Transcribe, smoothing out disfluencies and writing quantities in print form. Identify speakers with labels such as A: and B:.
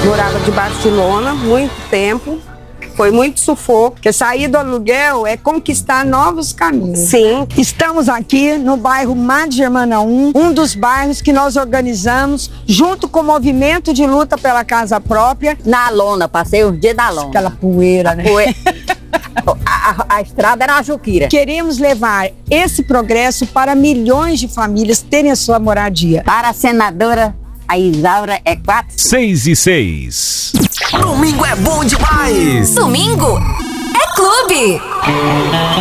A: Morava debaixo de lona, muito tempo. Foi muito sufoco, porque sair do aluguel é conquistar novos caminhos.
B: Sim. Estamos aqui no bairro Madre Germana 1, um dos bairros que nós organizamos junto com o movimento de luta pela casa própria.
C: Na lona, passei os dias da lona.
B: Aquela poeira, né?
C: A estrada era uma juquira.
B: Queremos levar esse progresso para milhões de famílias terem a sua moradia.
C: Para a senadora, a Isaura é 4.
D: 6 e 6.
E: Domingo é bom demais!
F: Domingo é clube!